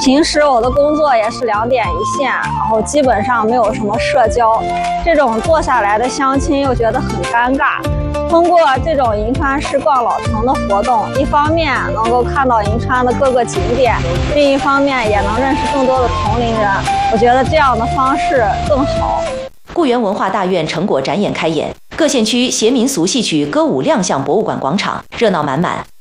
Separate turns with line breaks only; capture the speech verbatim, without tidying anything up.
平时我的工作也是两点一线，然后基本上没有什么社交，这种坐下来的相亲又觉得很尴尬。通过这种银川市逛老城的活动，一方面能够看到银川的各个景点，另一方面也能认识更多的同龄人。我觉得这样的方式更好。
固原文化大院成果展演开演，各县区协民俗戏曲歌舞亮相博物馆广场热闹满满。